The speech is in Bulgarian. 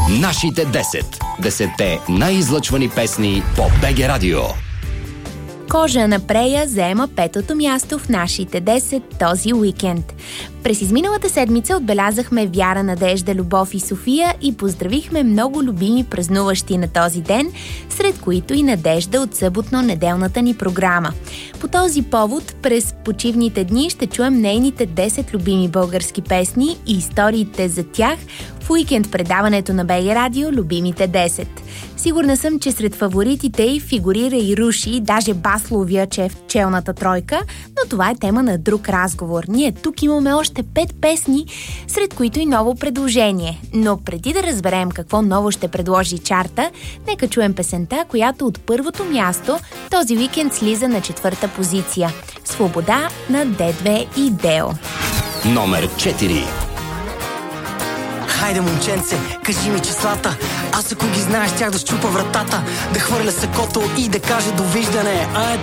Нашите 10. 10-те най-излъчвани песни по БГ Радио. Кожа на Прея заема 5-то място в нашите 10 този уикенд. През изминалата седмица отбелязахме Вяра, Надежда, Любов и София и поздравихме много любими празнуващи на този ден, сред които и Надежда от съботно-неделната ни програма. По този повод през почивните дни ще чуем нейните 10 любими български песни и историите за тях в уикенд предаването на БГ Радио "Любимите 10". Сигурна съм, че сред фаворитите й фигурира и Руши, даже Басловия, че е в челната тройка, но това е тема на друг разговор. Ние тук имаме още 5 песни, сред които и ново предложение. Но преди да разберем какво ново ще предложи чарта, нека чуем песента, която от първото място този уикенд слиза на 4-та позиция. "Свобода" на Д2 и Део. Номер 4. Хайде, момченце, кажи ми числата. Аз ако ги знаеш, тях да щупа вратата, да хвърля сакото и да кажа довиждане.